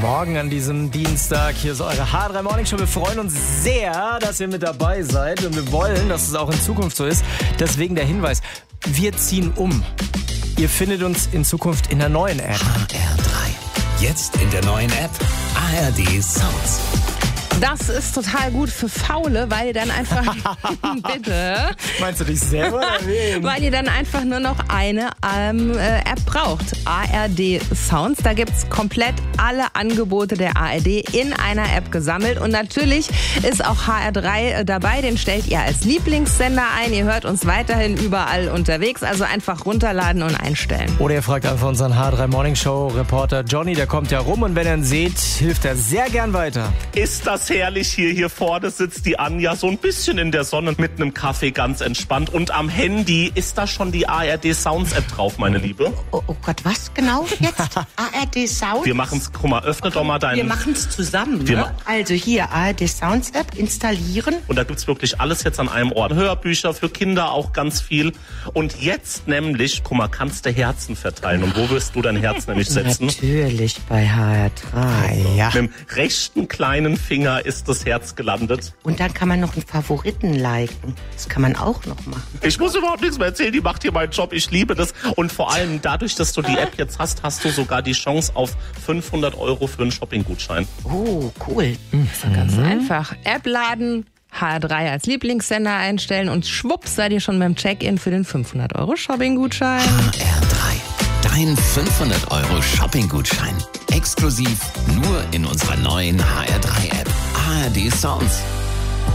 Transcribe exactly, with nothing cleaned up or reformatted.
Morgen an diesem Dienstag. Hier ist eure H drei Morning Show. Wir freuen uns sehr, dass ihr mit dabei seid und wir wollen, dass es auch in Zukunft so ist. Deswegen der Hinweis, wir ziehen um. Ihr findet uns in Zukunft in der neuen App. H R drei. Jetzt in der neuen App A R D Sounds. Das ist total gut für Faule, weil ihr dann einfach... Bitte? Meinst du dich selber oder wen? Weil ihr dann einfach nur noch eine ähm, äh, App braucht. A R D Sounds. Da gibt's komplett alle Angebote der A R D in einer App gesammelt. Und natürlich ist auch H R drei dabei. Den stellt ihr als Lieblingssender ein. Ihr hört uns weiterhin überall unterwegs. Also einfach runterladen und einstellen. Oder ihr fragt einfach unseren H drei Morning Show Reporter Johnny. Der kommt ja rum und wenn ihr ihn seht, hilft er sehr gern weiter. Ist das herrlich hier. Hier vorne sitzt die Anja so ein bisschen in der Sonne mit einem Kaffee ganz entspannt. Und am Handy ist da schon die A R D Sounds App drauf, meine Liebe. Oh, oh Gott, was genau jetzt? A R D Sounds? Wir machen's, guck mal, öffne doch mal deinen... Wir machen's zusammen, Wir ne? ma- Also hier, A R D Sounds App installieren. Und da gibt's wirklich alles jetzt an einem Ort. Hörbücher für Kinder auch ganz viel. Und jetzt nämlich, guck mal, kannst du Herzen verteilen. Und wo wirst du dein Herz nämlich setzen? Natürlich bei H R drei. Ja. Mit dem rechten kleinen Finger ist das Herz gelandet. Und dann kann man noch einen Favoriten liken. Das kann man auch noch machen. Ich muss überhaupt nichts mehr erzählen, die macht hier meinen Job, ich liebe das. Und vor allem dadurch, dass du die App jetzt hast, hast du sogar die Chance auf fünfhundert Euro für einen Shopping-Gutschein. Oh, cool. Ist doch ganz einfach. App laden, H R drei als Lieblingssender einstellen und schwupps seid ihr schon beim Check-in für den fünfhundert Euro Shopping-Gutschein. H R drei. Dein fünfhundert Euro Shopping-Gutschein. Exklusiv nur in unserer neuen H R drei App. A R D Sounds.